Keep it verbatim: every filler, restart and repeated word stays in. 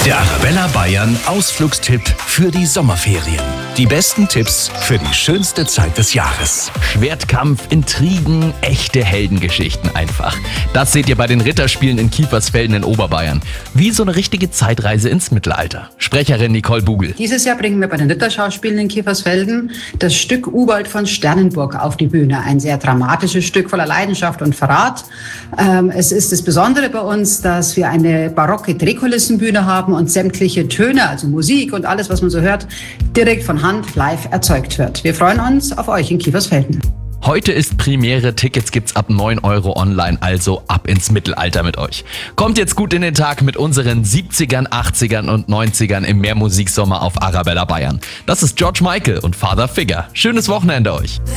Der Arabella Bayern Ausflugstipp für die Sommerferien. Die besten Tipps für die schönste Zeit des Jahres. Schwertkampf, Intrigen, echte Heldengeschichten einfach. Das seht ihr bei den Ritterspielen in Kiefersfelden in Oberbayern. Wie so eine richtige Zeitreise ins Mittelalter. Sprecherin Nicole Bugel. Dieses Jahr bringen wir bei den Ritterschauspielen in Kiefersfelden das Stück Ubald von Sternenburg auf die Bühne. Ein sehr dramatisches Stück voller Leidenschaft und Verrat. Ähm, es ist das Besondere bei uns, dass wir eine barocke Drehkulissenbühne haben und sämtliche Töne, also Musik und alles, was man so hört, direkt von Hand live erzeugt wird. Wir freuen uns auf euch in Kiefersfelden. Heute ist Premiere, Tickets gibt's ab neun Euro online, also ab ins Mittelalter mit euch. Kommt jetzt gut in den Tag mit unseren siebzigern, achtzigern und neunzigern im Mehrmusiksommer auf Arabella Bayern. Das ist George Michael und Father Figure. Schönes Wochenende euch.